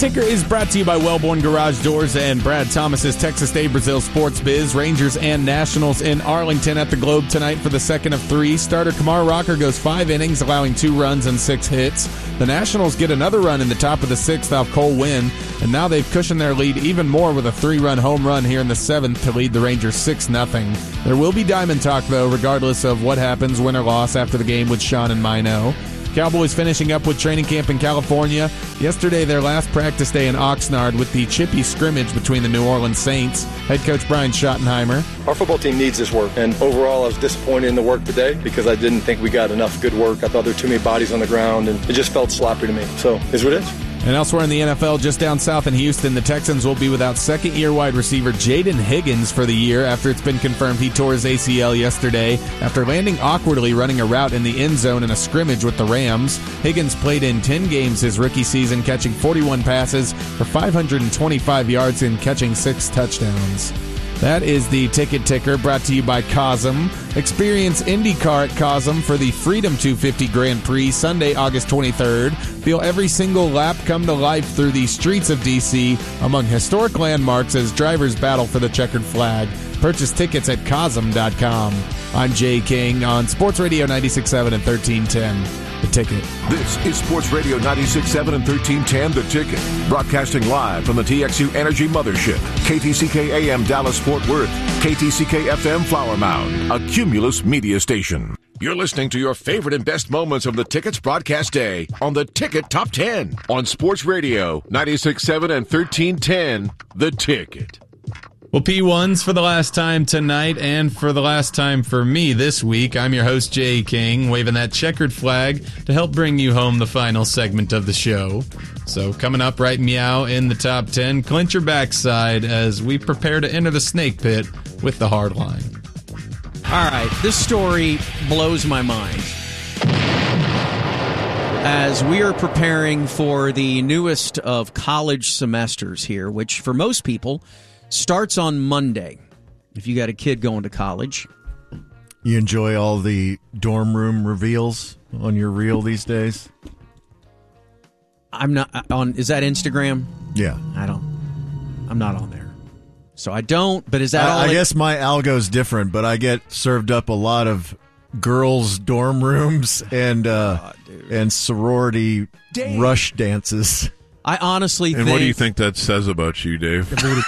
Ticker is brought to you by Wellborn Garage Doors and Brad Thomas's Texas Day Brazil Sports Biz. Rangers and Nationals in Arlington at the Globe tonight for the second of three. Starter Kumar Rocker goes 5 innings, allowing 2 runs and 6 hits. The Nationals get another run in the top of the 6th off Cole Winn, and now they've cushioned their lead even more with a 3-run home run here in the 7th to lead the Rangers 6-0. There will be diamond talk, though, regardless of what happens, win or loss, after the game with Sean and Mino. Cowboys finishing up with training camp in California. Yesterday, their last practice day in Oxnard with the chippy scrimmage between the New Orleans Saints. Head coach Brian Schottenheimer. Our football team needs this work, and overall I was disappointed in the work today because I didn't think we got enough good work. I thought there were too many bodies on the ground, and it just felt sloppy to me. So, is what it is. And elsewhere in the NFL, just down south in Houston, the Texans will be without second-year wide receiver Jaden Higgins for the year after it's been confirmed he tore his ACL yesterday after landing awkwardly running a route in the end zone in a scrimmage with the Rams. Higgins played in 10 games his rookie season, catching 41 passes for 525 yards and catching 6 touchdowns. That is the Ticket Ticker, brought to you by Cosm. Experience IndyCar at Cosm for the Freedom 250 Grand Prix, Sunday, August 23rd. Feel every single lap come to life through the streets of D.C. among historic landmarks as drivers battle for the checkered flag. Purchase tickets at Cosm.com. I'm Jay King on Sports Radio 96.7 and 1310. The Ticket. This is Sports Radio 96.7 and 1310, The Ticket. Broadcasting live from the TXU Energy Mothership. KTCK AM Dallas Fort Worth. KTCK FM Flower Mound. A Cumulus media station. You're listening to your favorite and best moments of the Ticket's broadcast day on The Ticket Top 10 on Sports Radio 96.7 and 1310, The Ticket. Well, P1's for the last time tonight and for the last time for me this week. I'm your host, Jay King, waving that checkered flag to help bring you home the final segment of the show. So coming up right meow in the top 10, clinch your backside as we prepare to enter the snake pit with the hard line. All right, this story blows my mind. As we are preparing for the newest of college semesters here, which for most people starts on Monday, if you got a kid going to college. You enjoy all the dorm room reveals on your reel these days? I'm not on. Is that Instagram? Yeah. I'm not on there. So I don't, but is that all? I guess my algo's different, but I get served up a lot of girls' dorm rooms and sorority rush dances. I honestly think... And what do you think that says about you, Dave?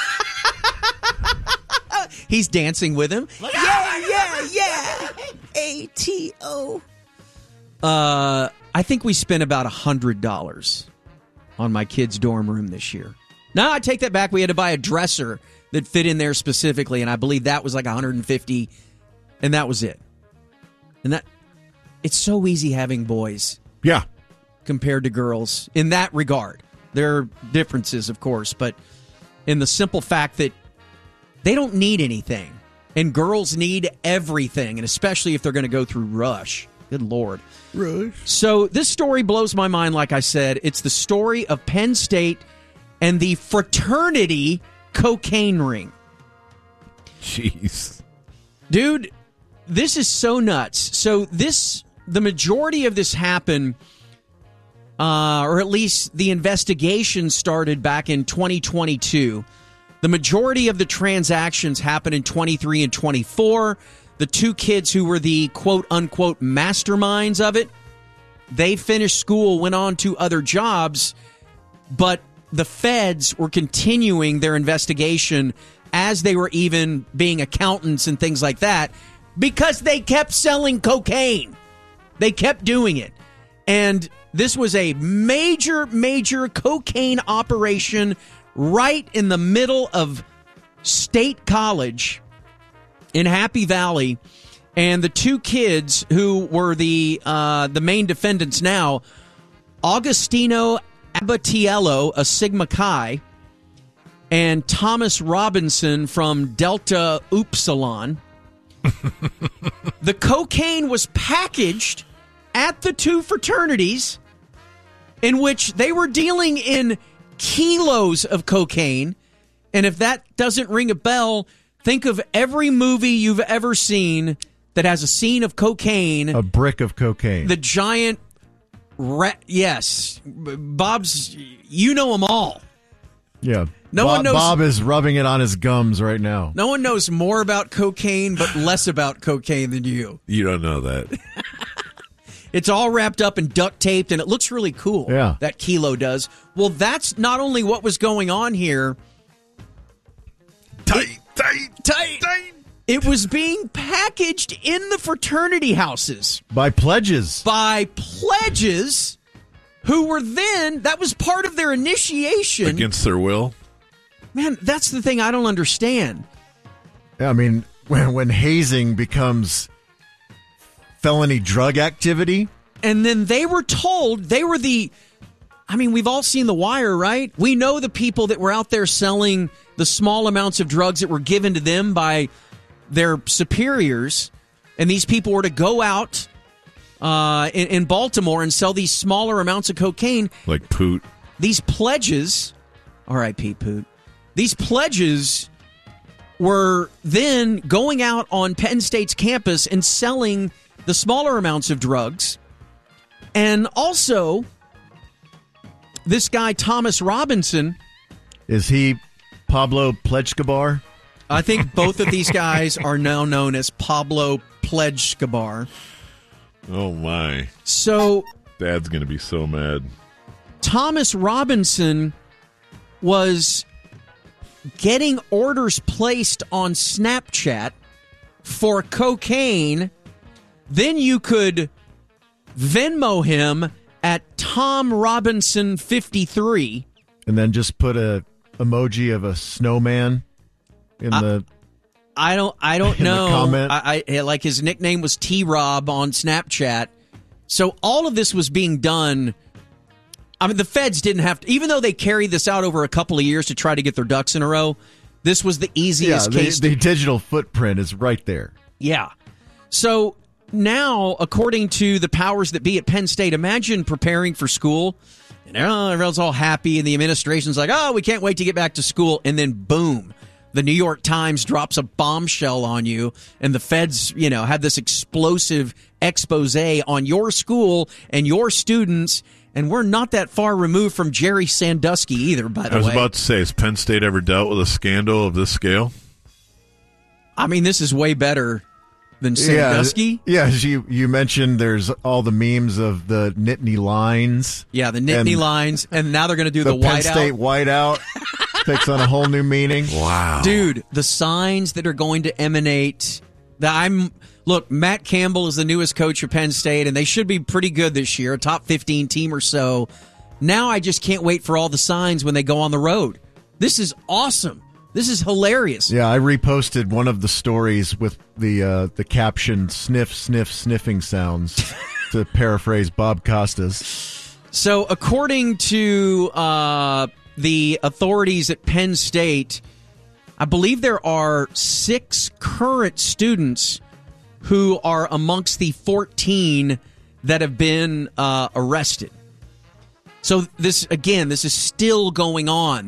He's dancing with him. Yeah. ATO. I think we spent about $100 on my kid's dorm room this year. No, I take that back. We had to buy a dresser that fit in there specifically, and I believe that was like $150, and that was it. And that it's so easy having boys. Yeah. Compared to girls in that regard. There are differences, of course, but in the simple fact that they don't need anything, and girls need everything, and especially if they're going to go through Rush. Good Lord. Rush. So this story blows my mind, like I said. It's the story of Penn State and the fraternity cocaine ring. Jeez. Dude, this is so nuts. So the majority of this happened, or at least the investigation started back in 2022. The majority of the transactions happened in 23 and 24. The 2 kids who were the quote-unquote masterminds of it, they finished school, went on to other jobs, but the feds were continuing their investigation as they were even being accountants and things like that because they kept selling cocaine. They kept doing it. And this was a major, major cocaine operation right in the middle of State College in Happy Valley. And the 2 kids who were the main defendants now, Augustino Abatiello, a Sigma Chi, and Thomas Robinson from Delta Upsilon. The cocaine was packaged at the 2 fraternities in which they were dealing in kilos of cocaine. And if that doesn't ring a bell, think of every movie you've ever seen that has a scene of cocaine. A brick of cocaine. The giant Yes. Bob's, you know them all. Yeah. No one knows. Bob is rubbing it on his gums right now. No one knows more about cocaine, but less about cocaine than you. You don't know that. It's all wrapped up and duct taped, and it looks really cool. Yeah. That Kilo does. Well, that's not only what was going on here. Tight. It was being packaged in the fraternity houses. By pledges. Who were then, that was part of their initiation. Against their will? Man, that's the thing I don't understand. I mean, when hazing becomes felony drug activity. And then they were told, we've all seen The Wire, right? We know the people that were out there selling the small amounts of drugs that were given to them by their superiors. And these people were to go out in Baltimore and sell these smaller amounts of cocaine. Like Poot. These pledges, R.I.P. Poot, these pledges were then going out on Penn State's campus and selling the smaller amounts of drugs. And also, this guy, Thomas Robinson. Is he Pablo Pledgecabar? I think both of these guys are now known as Pablo Pledgecabar. Oh, my. So Dad's going to be so mad. Thomas Robinson was getting orders placed on Snapchat for cocaine. Then you could Venmo him at Tom Robinson 53. And then just put a emoji of a snowman in the... I don't know. The comment. I like his nickname was T-Rob on Snapchat. So all of this was being done. I mean, the feds didn't have to, even though they carried this out over a couple of years to try to get their ducks in a row. This was the easiest case. The digital footprint is right there. Yeah. So now, according to the powers that be at Penn State, imagine preparing for school. And everyone's all happy, and the administration's like, oh, we can't wait to get back to school. And then, boom. The New York Times drops a bombshell on you, and the feds, have this explosive expose on your school and your students, and we're not that far removed from Jerry Sandusky either, by the way. I was about to say, has Penn State ever dealt with a scandal of this scale? I mean, this is way better than Sandusky. Yeah, you mentioned there's all the memes of the Nittany lines. Yeah, the Nittany lines, and now they're going to do the Penn whiteout. State whiteout. Takes on a whole new meaning. Wow. Dude, the signs that are going to emanate. Look, Matt Campbell is the newest coach of Penn State, and they should be pretty good this year, a top 15 team or so. Now I just can't wait for all the signs when they go on the road. This is awesome. This is hilarious. Yeah, I reposted one of the stories with the caption, sniff, sniff, sniffing sounds, to paraphrase Bob Costas. So according to... the authorities at Penn State, I believe there are 6 current students who are amongst the 14 that have been arrested. So this is still going on.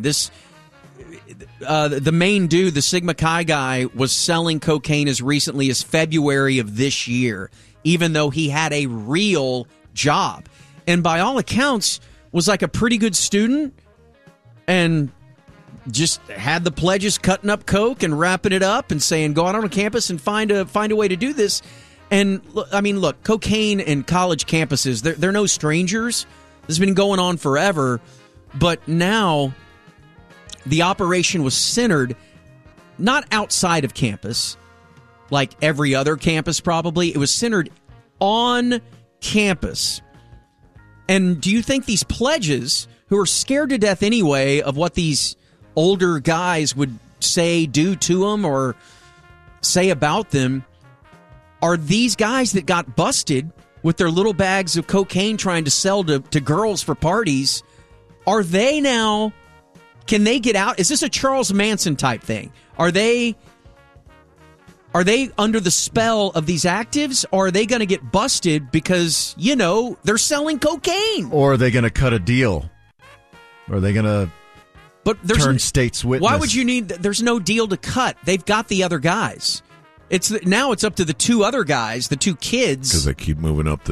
The main dude, the Sigma Chi guy, was selling cocaine as recently as February of this year, even though he had a real job. And by all accounts, was like a pretty good student. And just had the pledges cutting up coke and wrapping it up and saying, go out on campus and find a way to do this. And look, cocaine and college campuses, they're no strangers. This has been going on forever. But now the operation was centered not outside of campus, like every other campus probably. It was centered on campus. And do you think these pledges, who are scared to death anyway of what these older guys would say, do to them, or say about them, are these guys that got busted with their little bags of cocaine trying to sell to girls for parties, are they now, can they get out? Is this a Charles Manson type thing? Are they under the spell of these actives, or are they going to get busted because, they're selling cocaine? Or are they going to cut a deal? Or are they going to turn state's witness? Why would you need... There's no deal to cut. They've got the other guys. Now it's up to the 2 other guys, the 2 kids. Because they keep moving up the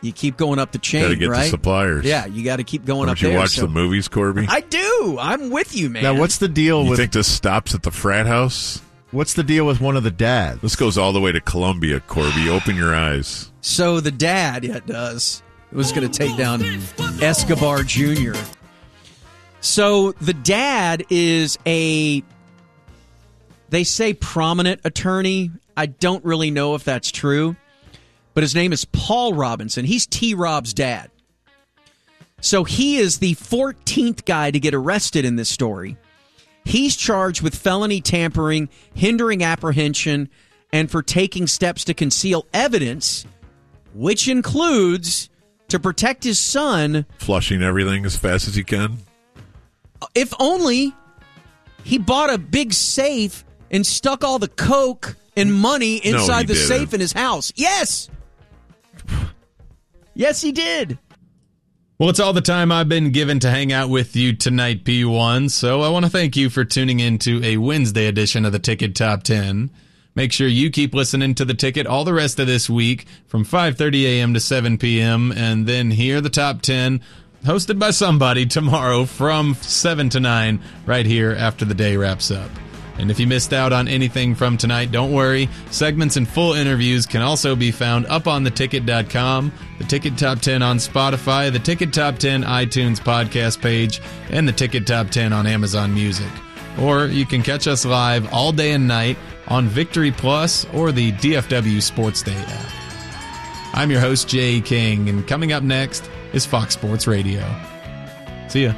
You keep going up the chain, Got to get right? the suppliers. Yeah, you got to keep going up Don't you there. watch the movies, Corby? I do. I'm with you, man. Now, what's the deal You with think this stops at the frat house? what's the deal with one of the dads? This goes all the way to Colombia, Corby. Open your eyes. So the dad, yeah, it does. It was going to take down Escobar Jr. So the dad is they say prominent attorney. I don't really know if that's true, but his name is Paul Robinson. He's T-Rob's dad. So he is the 14th guy to get arrested in this story. He's charged with felony tampering, hindering apprehension, and for taking steps to conceal evidence, which includes to protect his son. Flushing everything as fast as he can. If only he bought a big safe and stuck all the coke and money inside the safe in his house. Yes! Yes, he did. Well, it's all the time I've been given to hang out with you tonight, P1, so I want to thank you for tuning in to a Wednesday edition of the Ticket Top 10. Make sure you keep listening to The Ticket all the rest of this week from 5:30 a.m. to 7 p.m., and then hear the Top 10 hosted by somebody tomorrow from 7 to 9 right here after the day wraps up. And if you missed out on anything from tonight, don't worry. Segments and full interviews can also be found up on theticket.com, the Ticket Top 10 on Spotify, the Ticket Top 10 iTunes podcast page, and the Ticket Top 10 on Amazon Music. Or you can catch us live all day and night on Victory Plus or the DFW Sports Day app. I'm your host, Jay King, and coming up next is Fox Sports Radio. See ya.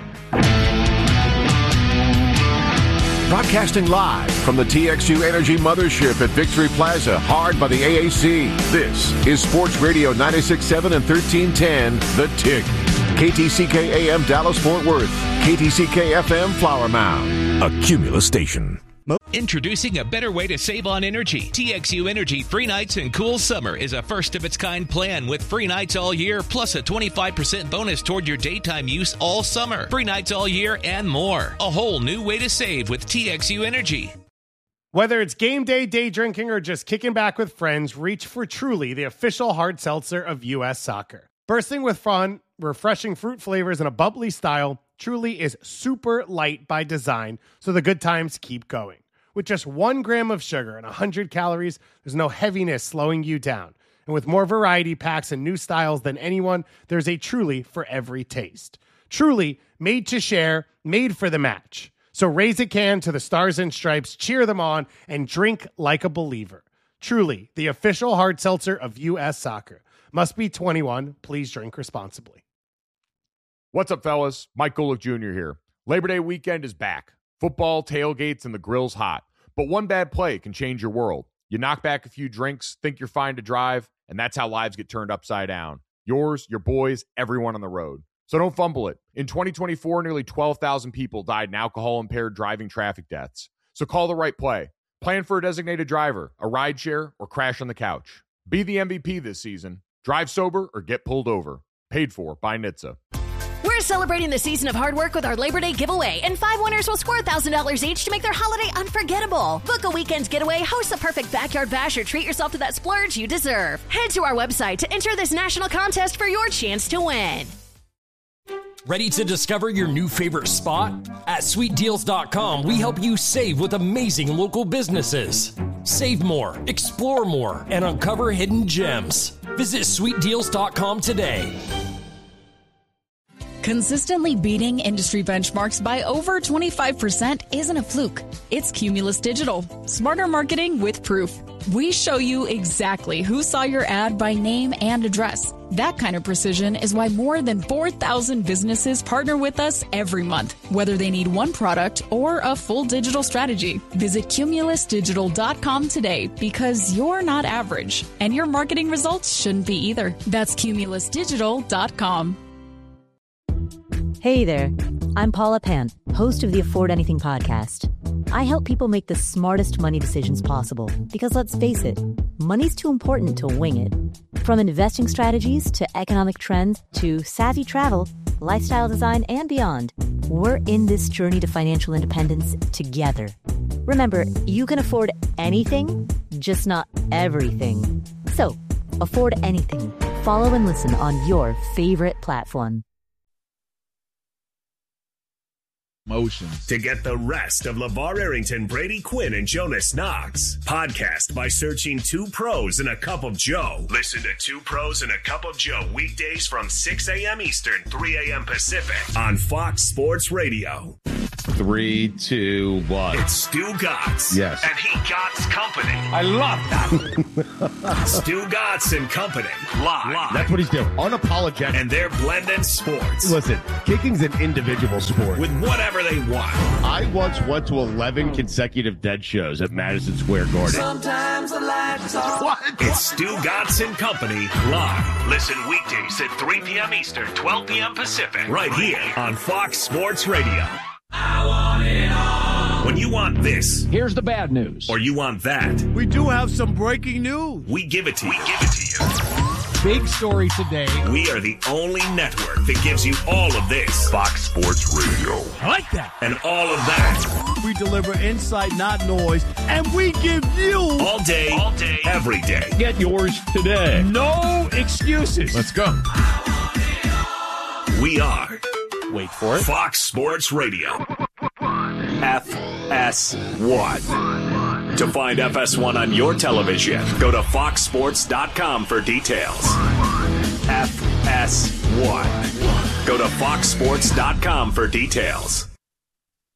Broadcasting live from the TXU Energy Mothership at Victory Plaza, hard by the AAC. This is Sports Radio 96.7 and 1310, The Tick. KTCK AM Dallas Fort Worth, KTCK FM Flower Mound, a Cumulus station. Introducing a better way to save on energy. TXU Energy Free Nights and Cool Summer is a first-of-its-kind plan with free nights all year, plus a 25% bonus toward your daytime use all summer. Free nights all year and more. A whole new way to save with TXU Energy. Whether it's game day, day drinking, or just kicking back with friends, reach for Truly, the official hard seltzer of U.S. Soccer. Bursting with fun, refreshing fruit flavors, and a bubbly style, Truly is super light by design, so the good times keep going. With just 1 gram of sugar and 100 calories, there's no heaviness slowing you down. And with more variety packs and new styles than anyone, there's a Truly for every taste. Truly, made to share, made for the match. So raise a can to the Stars and Stripes, cheer them on, and drink like a believer. Truly, the official hard seltzer of U.S. Soccer. Must be 21. Please drink responsibly. What's up, fellas? Mike Golick Jr. here. Labor Day weekend is back. Football, tailgates, and the grill's hot. But one bad play can change your world. You knock back a few drinks, think you're fine to drive, and that's how lives get turned upside down. Yours, your boys, everyone on the road. So don't fumble it. In 2024, nearly 12,000 people died in alcohol-impaired driving traffic deaths. So call the right play. Plan for a designated driver, a rideshare, or crash on the couch. Be the MVP this season. Drive sober or get pulled over. Paid for by NHTSA. We're celebrating the season of hard work with our Labor Day giveaway, and 5 winners will score $1,000 each to make their holiday unforgettable. Book a weekend's getaway, host the perfect backyard bash, or treat yourself to that splurge you deserve. Head to our website to enter this national contest for your chance to win. Ready to discover your new favorite spot? At SweetDeals.com, we help you save with amazing local businesses. Save more, explore more, and uncover hidden gems. Visit SweetDeals.com today. Consistently beating industry benchmarks by over 25% isn't a fluke. It's Cumulus Digital. Smarter marketing with proof. We show you exactly who saw your ad by name and address. That kind of precision is why more than 4,000 businesses partner with us every month, whether they need one product or a full digital strategy. Visit CumulusDigital.com today because you're not average, and your marketing results shouldn't be either. That's CumulusDigital.com. Hey there, I'm Paula Pan, host of the Afford Anything podcast. I help people make the smartest money decisions possible because, let's face it, money's too important to wing it. From investing strategies to economic trends to savvy travel, lifestyle design, and beyond, we're in this journey to financial independence together. Remember, you can afford anything, just not everything. So, afford anything. follow and listen on your favorite platform. Motions. To get the rest of LeVar Arrington, Brady Quinn, and Jonas Knox. Podcast by searching 2 Pros and a Cup of Joe. Listen to 2 Pros and a Cup of Joe weekdays from 6 a.m. Eastern, 3 a.m. Pacific on Fox Sports Radio. 3, 2, 1. It's Stu Gatz. Yes. And he Gatz Company. I love that. Stu Gatz and Company. Live. That's what he's doing. Unapologetic. And they're blending sports. Listen, kicking's an individual sport. With whatever they want. I once went to 11 consecutive dead shows at Madison Square Garden. Sometimes the lights are... What? It's Stu Gatz and Company live. Listen weekdays at 3 p.m. Eastern, 12 p.m. Pacific. Right here on Fox Sports Radio. I want it all. When you want this, here's the bad news. Or you want that, we do have some breaking news. We give it to you. Big story today. We are the only network that gives you all of this. Fox Sports Radio. I like that. And all of that. We deliver insight, not noise. And we give you... All day, every day. Get yours today. No excuses. Let's go. We are... Wait for it. Fox Sports Radio. FS1. To find FS1 on your television, go to foxsports.com for details. FS1. Go to foxsports.com for details.